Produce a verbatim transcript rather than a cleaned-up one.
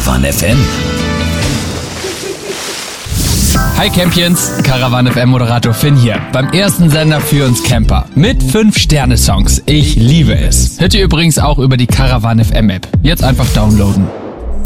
Caravan F M. Hi Campions, Caravan F M Moderator Finn hier. Beim ersten Sender für uns Camper. Mit fünf Sterne Songs. Ich liebe es. Hört ihr übrigens auch über die Caravan F M App. Jetzt einfach downloaden.